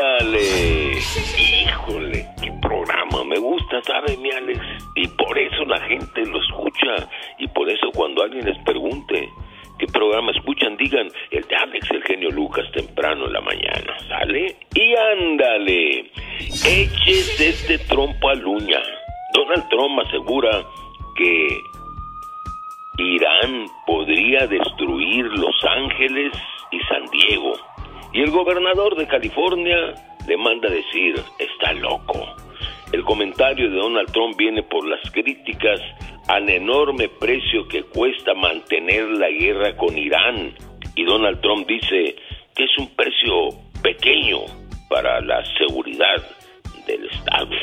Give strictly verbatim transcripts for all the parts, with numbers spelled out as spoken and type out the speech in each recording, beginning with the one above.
Dale, híjole, qué programa, me gusta, ¿sabe, mi Alex? Y por eso la gente lo escucha, y por eso cuando alguien les pregunte qué programa escuchan, digan el de Alex, el genio Lucas, temprano en la mañana, ¿sale? Y ándale, eches este trompo a luña. Donald Trump asegura que Irán podría destruir Los Ángeles y San Diego. Y el gobernador de California le manda decir, está loco. El comentario de Donald Trump viene por las críticas al enorme precio que cuesta mantener la guerra con Irán. Y Donald Trump dice que es un precio pequeño para la seguridad del Estado.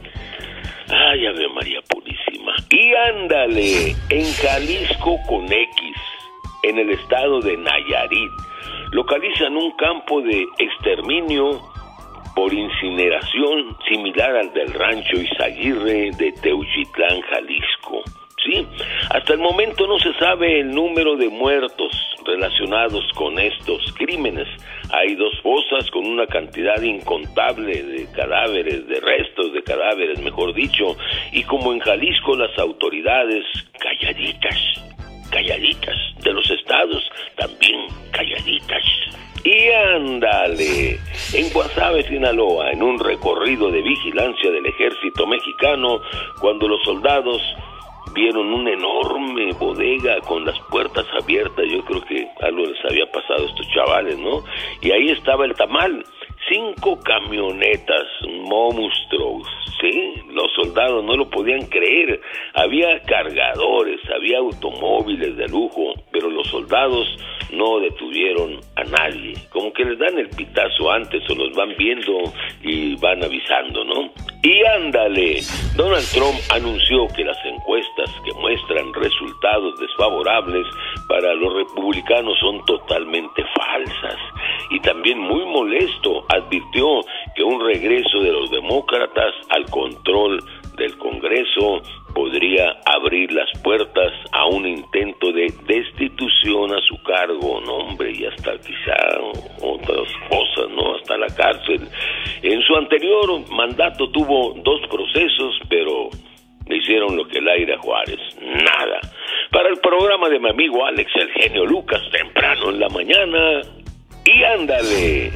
Ay, Ave María Purísima. Y ándale, en Jalisco con X, en el estado de Nayarit, localizan un campo de exterminio por incineración similar al del rancho Izaguirre de Teuchitlán, Jalisco. Sí, hasta el momento no se sabe el número de muertos relacionados con estos crímenes. Hay dos fosas con una cantidad incontable de cadáveres, de restos de cadáveres, mejor dicho, y como en Jalisco las autoridades calladitas, calladitas, de los estados también calladitas. Y ándale, en Guasave, Sinaloa, en un recorrido de vigilancia del ejército mexicano, cuando los soldados vieron una enorme bodega con las puertas abiertas, yo creo que algo les había pasado a estos chavales, ¿no? Y ahí estaba el tamal, cinco camionetas, monstruos, ¿sí? Los soldados no lo podían creer, había cargadores, había automóviles de lujo, pero los soldados no detuvieron a nadie, como que les dan el pitazo antes o los van viendo y van avisando, ¿no? Y ándale, Donald Trump anunció que las encuestas que muestran resultados desfavorables para los republicanos son totalmente falsas. Y también muy molesto, advirtió que un regreso de los demócratas al control del Congreso podría abrir las puertas a un intento de destitución a su cargo, no hombre, y hasta quizá otras cosas, ¿no? Hasta la cárcel. En su anterior mandato tuvo dos procesos, pero le hicieron lo que el aire a Juárez, nada. Para el programa de mi amigo Alex, el genio Lucas, temprano en la mañana, y ándale.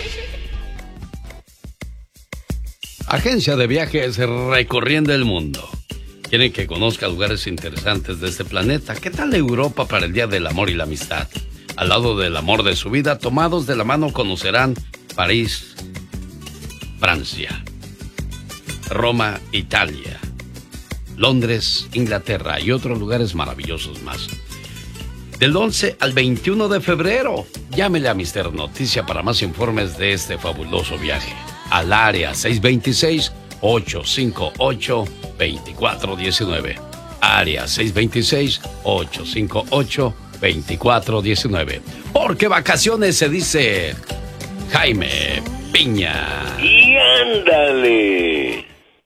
Agencia de viajes recorriendo el mundo. Quieren que conozca lugares interesantes de este planeta. ¿Qué tal Europa para el Día del Amor y la Amistad? Al lado del amor de su vida, tomados de la mano, conocerán París, Francia, Roma, Italia, Londres, Inglaterra y otros lugares maravillosos más. Del once al veintiuno de febrero, llámele a mister Noticia para más informes de este fabuloso viaje. Al área seis dos seis, ocho cinco ocho, dos cuatro uno nueve. Área seis dos seis, ocho cinco ocho, dos cuatro uno nueve. Porque vacaciones se dice Jaime Piña. Y ándale.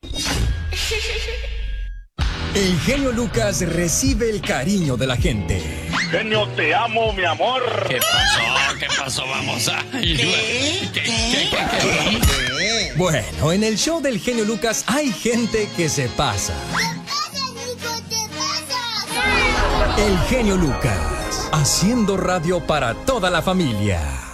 El genio Lucas recibe el cariño de la gente. Genio, te amo, mi amor. ¿Qué pasó? ¿Qué pasó? Vamos a... ¿Qué? ¿Qué? ¿Qué? ¿Qué? ¿Qué? Bueno, en el show del genio Lucas hay gente que se pasa. ¿Qué pasa, Nico? ¿Qué pasa? El genio Lucas, haciendo radio para toda la familia.